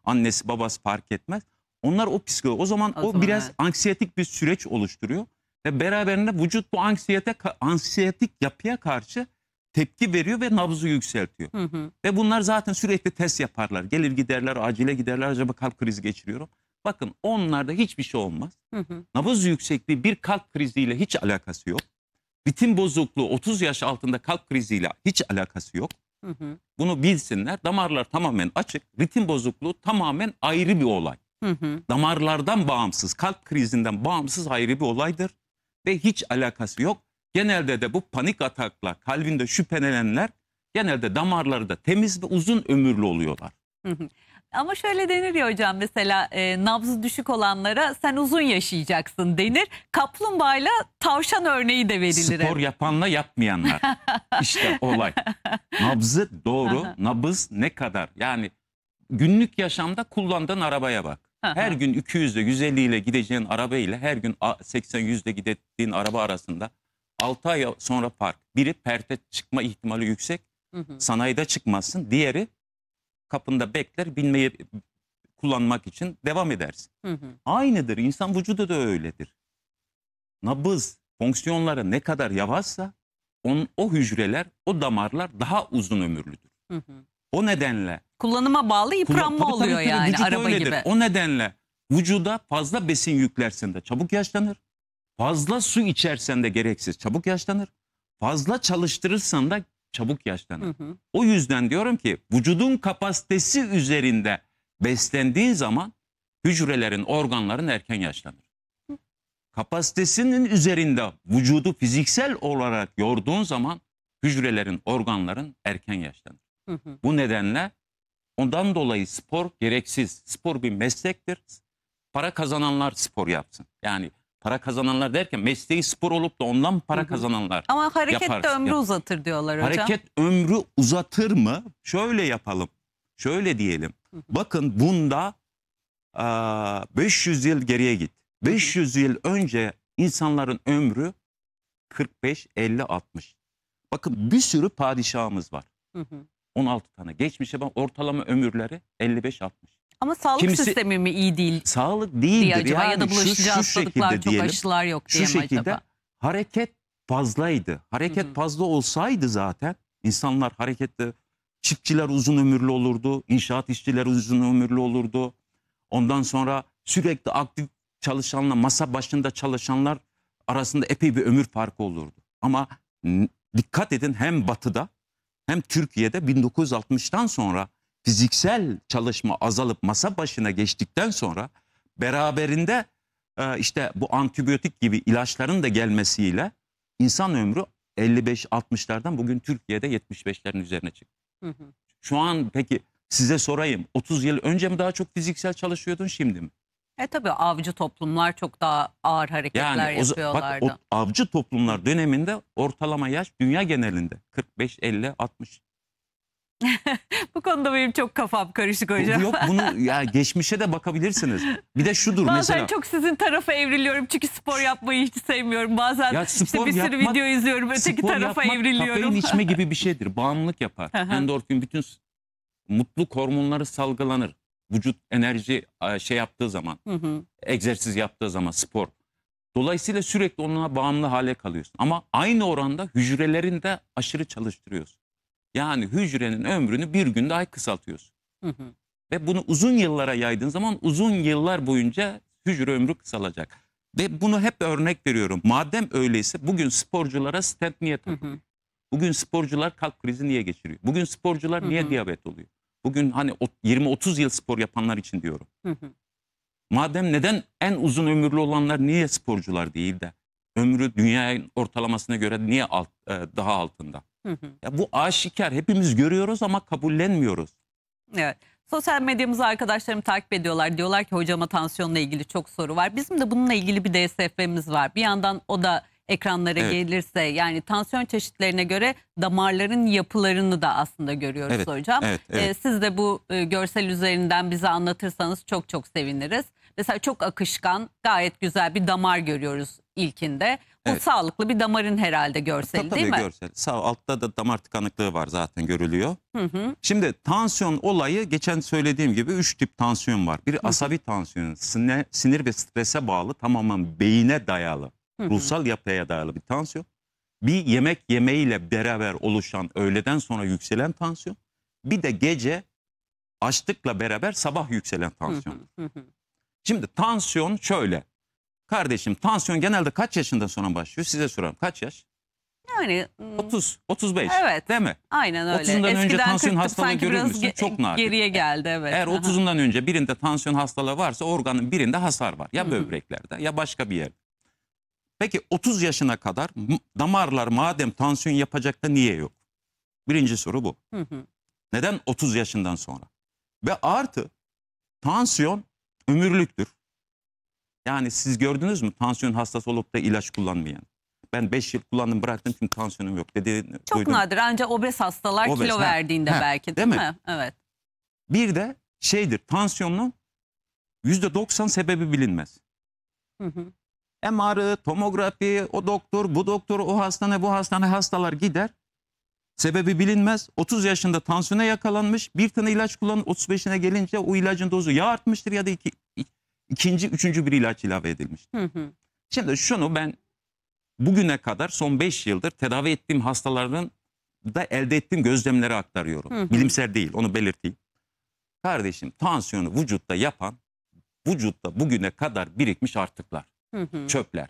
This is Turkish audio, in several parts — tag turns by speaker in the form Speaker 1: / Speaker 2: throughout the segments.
Speaker 1: annesi babası fark etmez. Onlar o psikoloji. O zaman biraz
Speaker 2: evet.
Speaker 1: anksiyetik bir süreç oluşturuyor. Ve beraberinde vücut bu anksiyetik yapıya karşı tepki veriyor ve nabzı yükseltiyor.
Speaker 2: Hı hı.
Speaker 1: Ve bunlar zaten sürekli test yaparlar. Gelir giderler, acile giderler, acaba kalp krizi geçiriyorum. Bakın onlarda hiçbir şey olmaz.
Speaker 2: Hı hı.
Speaker 1: Nabız yüksekliği bir kalp kriziyle hiç alakası yok. Ritim bozukluğu 30 yaş altında kalp kriziyle hiç alakası yok.
Speaker 2: Hı hı.
Speaker 1: Bunu bilsinler. Damarlar tamamen açık. Ritim bozukluğu tamamen ayrı bir olay.
Speaker 2: Hı hı.
Speaker 1: Damarlardan bağımsız, kalp krizinden bağımsız ayrı bir olaydır. Ve hiç alakası yok. Genelde de bu panik atakla kalbinde şüphelenenler genelde damarları da temiz ve uzun ömürlü oluyorlar.
Speaker 2: Hı hı. Ama şöyle denir ya hocam, mesela nabzı düşük olanlara sen uzun yaşayacaksın denir. Kaplumbağayla tavşan örneği de verilir.
Speaker 1: Spor yapanla yapmayanlar. İşte olay. Nabzı doğru.
Speaker 2: Aha.
Speaker 1: Nabız ne kadar? Yani günlük yaşamda kullandığın arabaya bak.
Speaker 2: Aha.
Speaker 1: Her gün 200'de 150 ile gideceğin arabayla her gün 80-100'de gideceğin araba arasında 6 ay sonra fark. Biri perte çıkma ihtimali yüksek.
Speaker 2: Hı hı.
Speaker 1: Sanayide çıkmazsın. Diğeri kapında bekler, binmeyi kullanmak için devam edersin.
Speaker 2: Hı hı.
Speaker 1: Aynıdır. İnsan vücudu da öyledir. Nabız fonksiyonları ne kadar yavaşsa o hücreler, o damarlar daha uzun ömürlüdür.
Speaker 2: Hı hı.
Speaker 1: O nedenle
Speaker 2: Kullanıma bağlı yıpranma
Speaker 1: tabii,
Speaker 2: oluyor yani,
Speaker 1: vücut
Speaker 2: araba
Speaker 1: öyledir.
Speaker 2: gibi.
Speaker 1: O nedenle vücuda fazla besin yüklersen de çabuk yaşlanır. Fazla su içersen de gereksiz çabuk yaşlanır. Fazla çalıştırırsan da çabuk yaşlanır.
Speaker 2: Hı hı.
Speaker 1: O yüzden diyorum ki vücudun kapasitesi üzerinde beslendiğin zaman hücrelerin, organların erken yaşlanır. Kapasitesinin üzerinde vücudu fiziksel olarak yorduğun zaman hücrelerin, organların erken yaşlanır.
Speaker 2: Hı hı.
Speaker 1: Bu nedenle ondan dolayı spor gereksiz. Spor bir meslektir. Para kazananlar spor yapsın. Yani para kazananlar derken mesleği spor olup da ondan para kazananlar.
Speaker 2: Ama hareket de
Speaker 1: yaparsın.
Speaker 2: ömrü uzatır diyorlar hocam.
Speaker 1: Hareket ömrü uzatır mı? Şöyle yapalım. Şöyle diyelim. Bakın bunda 500 yıl geriye git. 500 yıl önce insanların ömrü 45, 50, 60. Bakın bir sürü padişahımız var.
Speaker 2: Hı hı.
Speaker 1: 16 tane. Geçmişe bak, ortalama ömürleri 55-60.
Speaker 2: Ama sağlık
Speaker 1: Kimisi-
Speaker 2: sistemi mi iyi değil
Speaker 1: Sağlık
Speaker 2: diye
Speaker 1: değildir.
Speaker 2: acaba, ya da bulaşıcı hastalıklar,
Speaker 1: şekilde
Speaker 2: çok
Speaker 1: diyelim.
Speaker 2: aşılar yok diye
Speaker 1: Şu
Speaker 2: mi
Speaker 1: şekilde
Speaker 2: acaba?
Speaker 1: hareket fazlaydı. Hareket
Speaker 2: Hı hı.
Speaker 1: fazla olsaydı zaten insanlar harekette, çiftçiler uzun ömürlü olurdu. İnşaat işçileri uzun ömürlü olurdu. Ondan sonra sürekli aktif çalışanla masa başında çalışanlar arasında epey bir ömür farkı olurdu. Ama dikkat edin, hem batıda hem Türkiye'de 1960'tan sonra fiziksel çalışma azalıp masa başına geçtikten sonra beraberinde işte bu antibiyotik gibi ilaçların da gelmesiyle insan ömrü 55-60'lardan bugün Türkiye'de 75'lerin üzerine çıktı.
Speaker 2: Hı hı.
Speaker 1: Şu an peki size sorayım, 30 yıl önce mi daha çok fiziksel çalışıyordun, şimdi mi?
Speaker 2: Tabii avcı toplumlar çok daha ağır hareketler
Speaker 1: Yani bak,
Speaker 2: yapıyorlardı.
Speaker 1: o avcı toplumlar döneminde ortalama yaş dünya genelinde 45, 50, 60.
Speaker 2: Bu konuda benim çok kafam karışık hocam.
Speaker 1: Yok, bunu ya geçmişe de bakabilirsiniz. Bir de şudur
Speaker 2: Bazen
Speaker 1: mesela.
Speaker 2: çok sizin tarafa evriliyorum çünkü spor yapmayı hiç sevmiyorum. Bazen
Speaker 1: Ya
Speaker 2: işte
Speaker 1: spor
Speaker 2: bir sürü
Speaker 1: yapmak-
Speaker 2: video izliyorum, öteki
Speaker 1: Spor
Speaker 2: tarafa
Speaker 1: yapmak
Speaker 2: evriliyorum.
Speaker 1: kafein içme gibi bir şeydir. Bağımlılık yapar.
Speaker 2: Hı hı.
Speaker 1: Endorfin, bütün mutluluk hormonları salgılanır. Vücut enerji şey yaptığı zaman,
Speaker 2: Hı hı.
Speaker 1: egzersiz yaptığı zaman, spor. Dolayısıyla sürekli ona bağımlı hale kalıyorsun. Ama aynı oranda hücrelerini de aşırı çalıştırıyorsun. Yani hücrenin ömrünü bir günde ay kısaltıyorsun.
Speaker 2: Hı hı.
Speaker 1: Ve bunu uzun yıllara yaydığın zaman uzun yıllar boyunca hücre ömrü kısalacak. Ve bunu hep örnek veriyorum. Madem öyleyse bugün sporculara stent niye takılıyor? Bugün sporcular kalp krizi niye geçiriyor? Bugün sporcular niye diyabet oluyor? Bugün hani 20-30 yıl spor yapanlar için diyorum.
Speaker 2: Hı hı.
Speaker 1: Madem neden en uzun ömürlü olanlar niye sporcular değil de ömrü dünyanın ortalamasına göre niye daha altında?
Speaker 2: Hı hı.
Speaker 1: Ya bu aşikar, hepimiz görüyoruz ama kabullenmiyoruz.
Speaker 2: Evet. Sosyal medyamızı arkadaşlarım takip ediyorlar. Diyorlar ki hocama tansiyonla ilgili çok soru var. Bizim de bununla ilgili bir DSF'miz var. Bir yandan o da ekranlara
Speaker 1: Evet.
Speaker 2: gelirse, yani tansiyon çeşitlerine göre damarların yapılarını da aslında görüyoruz
Speaker 1: Evet,
Speaker 2: hocam.
Speaker 1: evet, evet.
Speaker 2: Siz de bu görsel üzerinden bize anlatırsanız çok çok seviniriz. Mesela çok akışkan, gayet güzel bir damar görüyoruz ilkinde. Bu
Speaker 1: Evet.
Speaker 2: sağlıklı bir damarın herhalde görseli
Speaker 1: Tabii
Speaker 2: değil mi?
Speaker 1: görsel. Sağ altta da damar tıkanıklığı var zaten görülüyor.
Speaker 2: Hı hı.
Speaker 1: Şimdi tansiyon olayı geçen söylediğim gibi 3 tip tansiyon var. Biri asabi tansiyon, sinir ve strese bağlı, tamamen beyine dayalı,
Speaker 2: Hı hı.
Speaker 1: ruhsal yapıya dayalı bir tansiyon. Bir yemek yemeğiyle beraber oluşan, öğleden sonra yükselen tansiyon. Bir de gece açlıkla beraber sabah yükselen tansiyon.
Speaker 2: Hı hı.
Speaker 1: Şimdi tansiyon şöyle. Kardeşim, tansiyon genelde kaç yaşından sonra başlıyor? Size sorarım. Kaç yaş?
Speaker 2: Yani
Speaker 1: 30, 35.
Speaker 2: Evet.
Speaker 1: Değil mi?
Speaker 2: aynen öyle.
Speaker 1: 30'undan önce
Speaker 2: Eskiden
Speaker 1: tansiyon
Speaker 2: 40'tı,
Speaker 1: hastalığı
Speaker 2: sanki
Speaker 1: görür
Speaker 2: biraz
Speaker 1: müsün? Çok nadir.
Speaker 2: geriye geldi, evet.
Speaker 1: Eğer
Speaker 2: Aha.
Speaker 1: 30'undan önce birinde tansiyon hastalığı varsa organın birinde hasar var. Ya böbreklerde ya başka bir yerde. Peki 30 yaşına kadar damarlar madem tansiyon yapacak da niye yok? Birinci soru bu.
Speaker 2: Hı hı.
Speaker 1: Neden 30 yaşından sonra? Ve artı tansiyon ömürlüktür. Yani siz gördünüz mü tansiyon hastası olup da ilaç kullanmayan? Ben 5 yıl kullandım bıraktım çünkü tansiyonum yok dediğini
Speaker 2: Çok
Speaker 1: duydum.
Speaker 2: nadir, ancak obez hastalar
Speaker 1: Obez,
Speaker 2: kilo
Speaker 1: ha,
Speaker 2: verdiğinde
Speaker 1: ha,
Speaker 2: belki
Speaker 1: değil
Speaker 2: değil
Speaker 1: mi?
Speaker 2: mi? Evet.
Speaker 1: Bir de şeydir, tansiyonun %90 sebebi bilinmez.
Speaker 2: Hı hı.
Speaker 1: MR'ı, tomografi, o doktor, bu doktor, o hastane, bu hastane, hastalar gider. Sebebi bilinmez. 30 yaşında tansiyona yakalanmış. Bir tane ilaç kullanıp 35'ine gelince o ilacın dozu ya artmıştır ya da ikinci, üçüncü bir ilaç ilave edilmiş.
Speaker 2: Hı hı.
Speaker 1: Şimdi şunu ben bugüne kadar son 5 yıldır tedavi ettiğim hastaların da elde ettiğim gözlemleri aktarıyorum.
Speaker 2: Hı hı.
Speaker 1: Bilimsel değil, onu belirteyim. Kardeşim, tansiyonu vücutta yapan, vücutta bugüne kadar birikmiş artıklar,
Speaker 2: Hı hı.
Speaker 1: çöpler.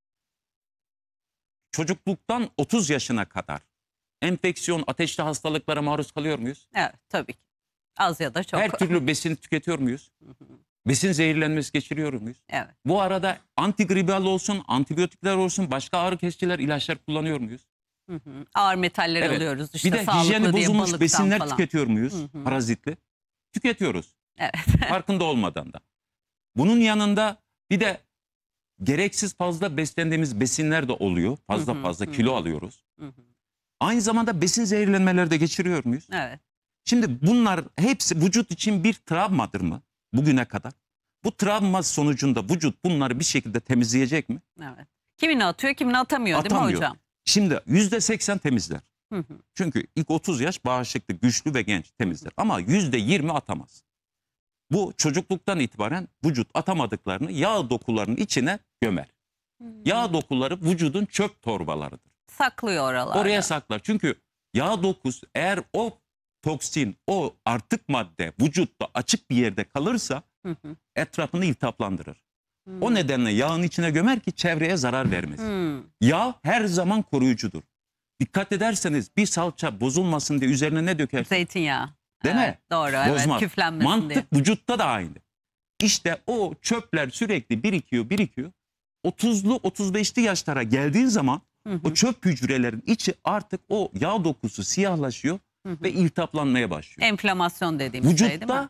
Speaker 1: Çocukluktan 30 yaşına kadar enfeksiyon, ateşli hastalıklara maruz kalıyor muyuz?
Speaker 2: Evet, tabii ki. Az ya da çok.
Speaker 1: Her türlü besin tüketiyor muyuz? Besin zehirlenmesi geçiriyor muyuz?
Speaker 2: Evet.
Speaker 1: Bu arada antigribal olsun, antibiyotikler olsun, başka ağrı kesiciler, ilaçlar kullanıyor muyuz?
Speaker 2: Hı hı. Ağır metaller
Speaker 1: Evet.
Speaker 2: alıyoruz işte,
Speaker 1: Bir de
Speaker 2: sağlıklı
Speaker 1: hijyeni
Speaker 2: diye
Speaker 1: bozulmuş
Speaker 2: balıktan
Speaker 1: besinler
Speaker 2: falan.
Speaker 1: tüketiyor muyuz?
Speaker 2: Hı hı.
Speaker 1: Parazitli. Tüketiyoruz.
Speaker 2: Evet.
Speaker 1: Farkında olmadan da. Bunun yanında bir de gereksiz fazla beslendiğimiz besinler de oluyor. Fazla
Speaker 2: Hı hı,
Speaker 1: fazla
Speaker 2: hı
Speaker 1: kilo
Speaker 2: hı.
Speaker 1: alıyoruz.
Speaker 2: Hı hı.
Speaker 1: Aynı zamanda besin zehirlenmeleri de geçiriyor muyuz?
Speaker 2: Evet.
Speaker 1: Şimdi bunlar hepsi vücut için bir travmadır mı bugüne kadar? Bu travma sonucunda vücut bunları bir şekilde temizleyecek mi?
Speaker 2: Evet. Kimini atıyor, kimini atamıyor, değil mi
Speaker 1: Atamıyor.
Speaker 2: hocam?
Speaker 1: Şimdi %80 temizler.
Speaker 2: Hı hı.
Speaker 1: Çünkü ilk 30 yaş bağışıklık güçlü ve genç temizler. Ama %20 atamaz. Bu çocukluktan itibaren vücut atamadıklarını yağ dokularının içine gömer. Yağ dokuları vücudun çöp torbalarıdır.
Speaker 2: Saklıyor oralarda.
Speaker 1: Oraya saklar. Çünkü yağ dokusu eğer o toksin, o artık madde vücutta açık bir yerde kalırsa
Speaker 2: Hı hı.
Speaker 1: etrafını iltihaplandırır. O nedenle yağın içine gömer ki çevreye zarar vermesin.
Speaker 2: Hı.
Speaker 1: Yağ her zaman koruyucudur. Dikkat ederseniz bir salça bozulmasın diye üzerine ne döker?
Speaker 2: Zeytinyağı.
Speaker 1: Değil
Speaker 2: Evet,
Speaker 1: mi?
Speaker 2: doğru, evet.
Speaker 1: Bozmaz.
Speaker 2: Küflenmesin
Speaker 1: Mantık
Speaker 2: diye.
Speaker 1: vücutta da aynı. İşte o çöpler sürekli birikiyor. 30'lu 35'li yaşlara geldiğin zaman
Speaker 2: Hı hı.
Speaker 1: o çöp hücrelerin içi artık o yağ dokusu siyahlaşıyor
Speaker 2: Hı hı.
Speaker 1: ve iltihaplanmaya başlıyor.
Speaker 2: Enflamasyon dediğimiz şey değil mi?
Speaker 1: Vücutta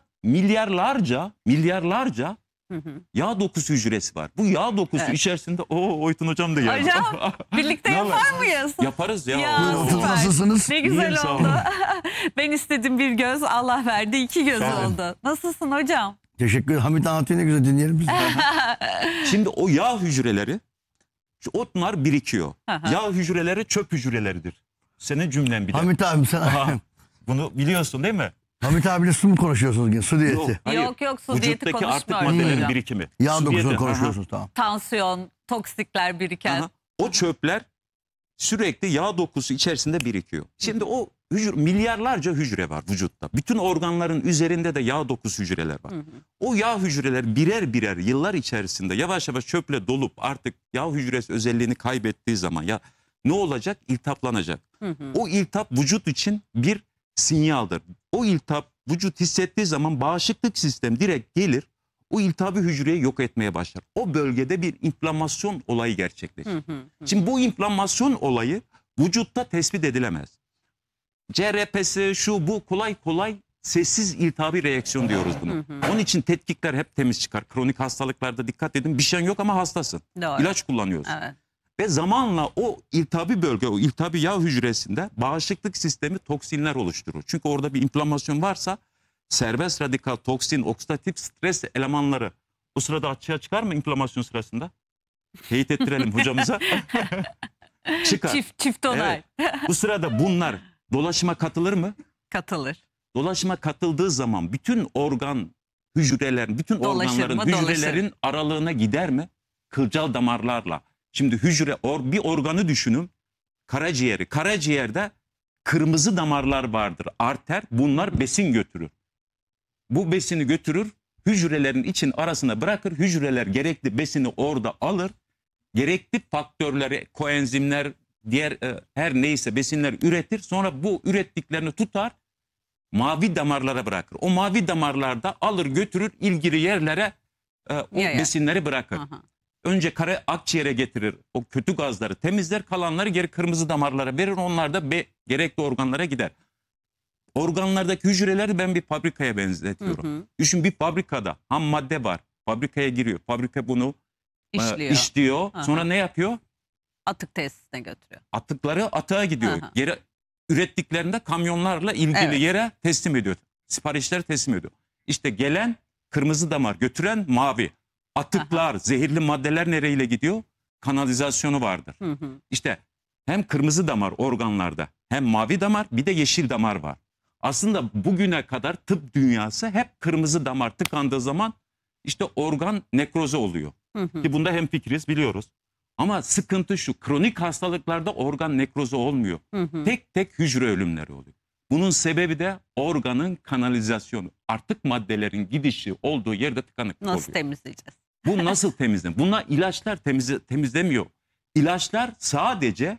Speaker 1: milyarlarca
Speaker 2: Hı hı.
Speaker 1: yağ dokusu hücresi var. Bu yağ dokusu
Speaker 2: Evet.
Speaker 1: içerisinde Oytun hocam da geldi.
Speaker 2: Hocam birlikte
Speaker 1: Ne
Speaker 2: yapar mıyız?
Speaker 1: Yaparız ya.
Speaker 2: Ya,
Speaker 1: Oo.
Speaker 2: süper.
Speaker 3: Nasılsınız?
Speaker 2: Ne güzel
Speaker 1: İyiyim, sağ
Speaker 2: oldu.
Speaker 1: olun.
Speaker 2: Ben istedim bir göz, Allah verdi iki göz
Speaker 1: Sağ olun.
Speaker 2: oldu. Nasılsın hocam?
Speaker 3: Teşekkür ederim. Hamit anlatıyor, ne güzel dinleyelim biz.
Speaker 1: Şimdi o yağ hücreleri, onlar birikiyor.
Speaker 2: Aha.
Speaker 1: Yağ hücreleri çöp hücreleridir. Senin cümlen bir de.
Speaker 3: Hamit abi sen
Speaker 1: Aha, bunu biliyorsun değil mi?
Speaker 3: Hamit abiyle su mu konuşuyorsunuz yine? Su
Speaker 1: Yok,
Speaker 3: diyeti.
Speaker 1: hayır.
Speaker 2: Yok, su diyeti
Speaker 1: Vücuttaki artık
Speaker 2: konuşmuyoruz
Speaker 1: maddelerin
Speaker 2: hocam.
Speaker 1: birikimi.
Speaker 3: Yağ
Speaker 1: Su
Speaker 3: dokusunu
Speaker 1: diyeti,
Speaker 3: konuşuyorsunuz, tamam.
Speaker 2: Tansiyon, toksikler biriken.
Speaker 1: aha. O çöpler sürekli yağ dokusu içerisinde birikiyor. Şimdi o milyarlarca hücre var vücutta. Bütün organların üzerinde de yağ dokusu hücreler var. O yağ hücreler birer birer yıllar içerisinde yavaş yavaş çöple dolup artık yağ hücresi özelliğini kaybettiği zaman ya ne olacak? İltihaplanacak. O iltihap vücut için bir sinyaldir. O iltihap vücut hissettiği zaman bağışıklık sistemi direkt gelir. O iltihabı hücreyi yok etmeye başlar. O bölgede bir inflamasyon olayı gerçekleşir. Şimdi bu inflamasyon olayı vücutta tespit edilemez. CRP'si şu bu kolay kolay sessiz iltihabi reaksiyon diyoruz buna. Onun için tetkikler hep temiz çıkar. Kronik hastalıklarda dikkat edin, bir şeyin yok ama hastasın.
Speaker 2: Doğru.
Speaker 1: İlaç kullanıyorsun.
Speaker 2: Evet.
Speaker 1: Ve zamanla o iltihabi bölge, o iltihabi yağ hücresinde bağışıklık sistemi toksinler oluşturur. Çünkü orada bir inflamasyon varsa serbest radikal toksin, oksidatif stres elemanları O sırada açığa çıkar mı inflamasyon sırasında? Teyit ettirelim hocamıza. Çıkar.
Speaker 2: Çift onay.
Speaker 1: Bu sırada bunlar dolaşıma katılır mı?
Speaker 2: Katılır.
Speaker 1: Dolaşıma katıldığı zaman bütün organ hücrelerin, bütün
Speaker 2: Dolaşır
Speaker 1: organların,
Speaker 2: mı?
Speaker 1: hücrelerin
Speaker 2: Dolaşır.
Speaker 1: aralığına gider mi? Kılcal damarlarla. Şimdi bir organı düşünün. Karaciğeri. Karaciğerde kırmızı damarlar vardır. Arter. Bunlar besin götürür. Bu besini götürür. Hücrelerin için arasına bırakır. Hücreler gerekli besini orada alır. Gerekli faktörleri, koenzimler, diğer her neyse besinler üretir. Sonra bu ürettiklerini tutar. Mavi damarlara bırakır. O mavi damarlarda alır götürür ilgili yerlere o
Speaker 2: Yayar.
Speaker 1: besinleri bırakır.
Speaker 2: Aha.
Speaker 1: Önce akciğere getirir. O kötü gazları temizler. Kalanları geri kırmızı damarlara verir. Onlar da gerekli organlara gider. Organlardaki hücreleri ben bir fabrikaya benzetiyorum. Düşün, bir fabrikada ham madde var. Fabrikaya giriyor. Fabrika bunu işliyor.
Speaker 2: Aha.
Speaker 1: Sonra ne yapıyor?
Speaker 2: Atık tesisine götürüyor.
Speaker 1: Atıkları atığa gidiyor.
Speaker 2: Aha.
Speaker 1: Geri ürettiklerinde kamyonlarla ilgili
Speaker 2: Evet.
Speaker 1: yere teslim ediyor. Siparişleri teslim ediyor. İşte gelen kırmızı damar, götüren mavi. Atıklar, zehirli maddeler nereyle gidiyor? Kanalizasyonu vardır. İşte hem kırmızı damar organlarda, hem mavi damar, bir de yeşil damar var. Aslında bugüne kadar tıp dünyası hep kırmızı damar tıkandığı zaman işte organ nekrozu oluyor. Ki bunda hemfikiriz, biliyoruz. Ama sıkıntı şu: kronik hastalıklarda organ nekrozu olmuyor. Tek tek hücre ölümleri oluyor. Bunun sebebi de organın kanalizasyonu. Artık maddelerin gidişi olduğu yerde tıkanıklık oluyor.
Speaker 2: Nasıl temizleyeceğiz?
Speaker 1: Bu nasıl temizlenir? Bunlar ilaçlar temizlemiyor. İlaçlar sadece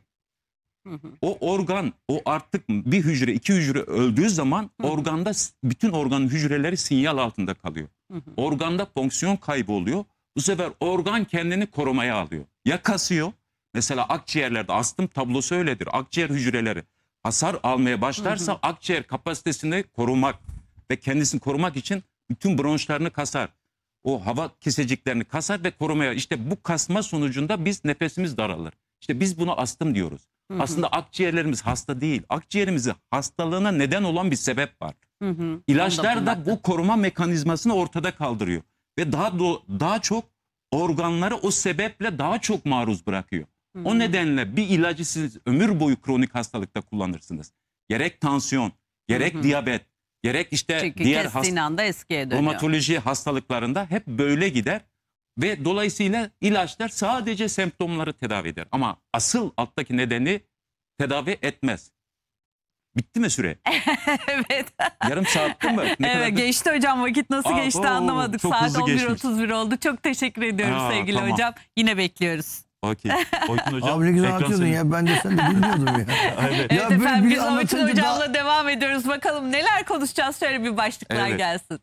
Speaker 1: o organ, o artık bir hücre, iki hücre öldüğü zaman organda bütün organ hücreleri sinyal altında kalıyor. Organda fonksiyon kaybı oluyor. Bu sefer organ kendini korumaya alıyor. Ya kasıyor. Mesela akciğerlerde astım tablosu öyledir. Akciğer hücreleri hasar almaya başlarsa akciğer kapasitesini korumak ve kendisini korumak için bütün bronşlarını kasar. O hava keseciklerini kasar ve korumaya. İşte bu kasma sonucunda nefesimiz daralır. İşte biz buna astım diyoruz. Aslında akciğerlerimiz hasta değil. Akciğerimizin hastalığına neden olan bir sebep var. İlaçlar da bu koruma mekanizmasını ortada kaldırıyor. Ve daha çok organları o sebeple daha çok maruz bırakıyor. O nedenle bir ilacı siz ömür boyu kronik hastalıkta kullanırsınız. Gerek tansiyon, gerek diyabet, gerek işte
Speaker 2: Çünkü
Speaker 1: diğer
Speaker 2: kestiğin anda eskiye dönüyor.
Speaker 1: romatoloji hastalıklarında hep böyle gider. Ve dolayısıyla ilaçlar sadece semptomları tedavi eder. Ama asıl alttaki nedeni tedavi etmez. Bitti mi süre?
Speaker 2: Evet.
Speaker 1: Yarım saatte mi? Ne kadar?
Speaker 2: Geçti hocam, vakit nasıl geçti anlamadık.
Speaker 1: çok
Speaker 2: Saat
Speaker 1: hızlı geçmiş.
Speaker 2: 11.31 oldu. Çok teşekkür ediyorum sevgili
Speaker 1: tamam.
Speaker 2: hocam. Yine bekliyoruz.
Speaker 1: Okey. Oytun hocam.
Speaker 3: Abi ne güzel
Speaker 1: ekran
Speaker 3: anlatıyordun
Speaker 1: senin.
Speaker 3: ya. Ben de sen de dinliyordum ya.
Speaker 1: Evet.
Speaker 2: Evet
Speaker 3: böyle
Speaker 2: efendim,
Speaker 3: biri
Speaker 2: biz Oytun
Speaker 3: anlatınca
Speaker 2: hocamla devam ediyoruz. Bakalım neler konuşacağız. Şöyle bir başlıklar
Speaker 1: Evet.
Speaker 2: gelsin.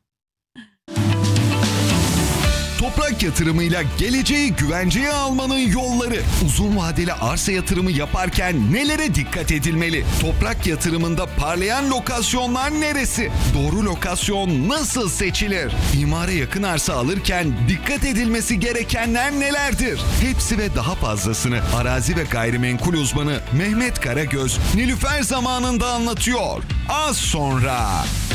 Speaker 4: Toprak yatırımıyla geleceği güvenceye almanın yolları. Uzun vadeli arsa yatırımı yaparken nelere dikkat edilmeli? Toprak yatırımında parlayan lokasyonlar neresi? Doğru lokasyon nasıl seçilir? İmara yakın arsa alırken dikkat edilmesi gerekenler nelerdir? Hepsi ve daha fazlasını arazi ve gayrimenkul uzmanı Mehmet Karagöz Nilüfer zamanında anlatıyor. Az sonra.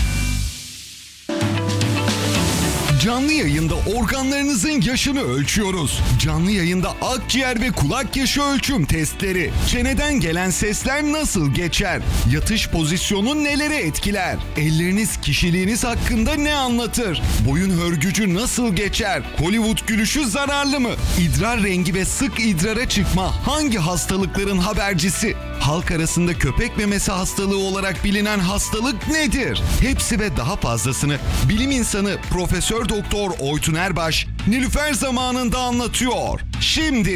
Speaker 4: Canlı yayında organlarınızın yaşını ölçüyoruz. Canlı yayında akciğer ve kulak yaşı ölçüm testleri. Çeneden gelen sesler nasıl geçer? Yatış pozisyonu neleri etkiler? Elleriniz kişiliğiniz hakkında ne anlatır? Boyun hörgücü nasıl geçer? Hollywood gülüşü zararlı mı? İdrar rengi ve sık idrara çıkma hangi hastalıkların habercisi? Halk arasında köpek memesi hastalığı olarak bilinen hastalık nedir? Hepsi ve daha fazlasını bilim insanı Profesör Doktor Oytun Erbaş Nilüfer zamanında anlatıyor. Şimdi.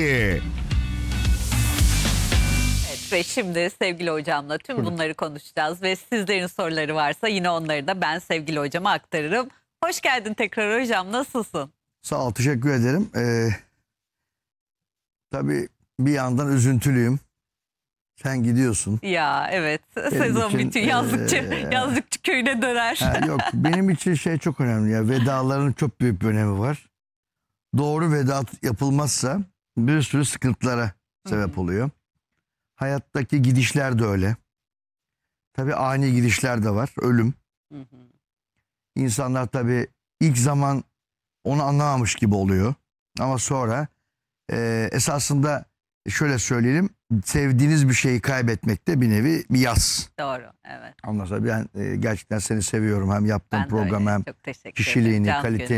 Speaker 2: Evet, ve şimdi sevgili hocamla tüm bunları konuşacağız. Ve sizlerin soruları varsa yine onları da ben sevgili hocama aktarırım. Hoş geldin tekrar hocam. Nasılsın?
Speaker 3: Sağ ol, teşekkür ederim. Tabii bir yandan üzüntülüyüm. Sen gidiyorsun.
Speaker 2: Ya evet, sezon
Speaker 3: için,
Speaker 2: bitiyor. Yazlıkçı köyüne döner.
Speaker 3: Yok, benim için şey çok önemli ya. Vedaların çok büyük bir önemi var. Doğru veda yapılmazsa bir sürü sıkıntılara sebep oluyor. Hayattaki gidişler de öyle. Tabii ani gidişler de var. Ölüm. İnsanlar tabii ilk zaman onu anlamamış gibi oluyor. Ama sonra esasında şöyle söyleyelim, sevdiğiniz bir şeyi kaybetmek de bir nevi bir yas.
Speaker 2: Doğru. Evet.
Speaker 3: Ondan sonra ben gerçekten seni seviyorum. Hem yaptığın
Speaker 2: Ben de
Speaker 3: program
Speaker 2: öyle.
Speaker 3: hem
Speaker 2: Çok teşekkür ederim.
Speaker 3: kişiliğini,
Speaker 2: Can
Speaker 3: kaliteni.
Speaker 2: Gönül.